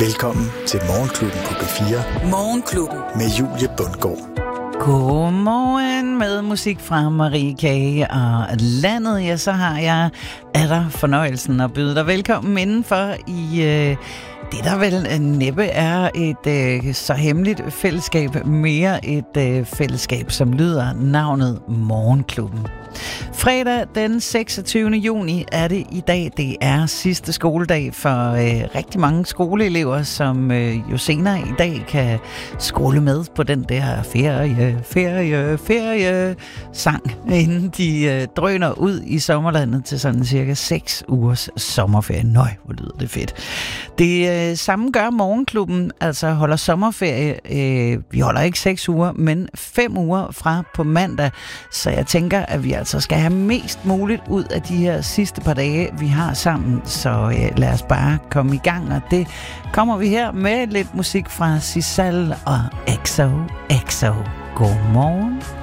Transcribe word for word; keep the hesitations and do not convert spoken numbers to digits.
Velkommen til Morgenklubben på B fire. Morgenklubben med Julie Bundgaard. Godmorgen med musik fra Marie K. og landet. Ja, så har jeg er der fornøjelsen at byde dig velkommen indenfor i øh, det, der vel næppe er et øh, så hemmeligt fællesskab, mere et øh, fællesskab, som lyder navnet Morgenklubben. Fredag den seksogtyvende juni er det i dag. Det er sidste skoledag for øh, rigtig mange skoleelever, som øh, jo senere i dag kan skole med på den der ferie, ferie, ferie sang, inden de øh, drøner ud i sommerlandet til sådan cirka seks ugers sommerferie. Nøj, hvor lyder det fedt. Det øh, samme gør Morgenklubben, altså holder sommerferie. Øh, vi holder ikke seks uger, men fem uger fra på mandag, så jeg tænker, at vi altså skal have mest muligt ud af de her sidste par dage, vi har sammen. Så øh, lad os bare komme i gang, og det kommer vi her med lidt musik fra Sisal og X O X O. Godmorgen.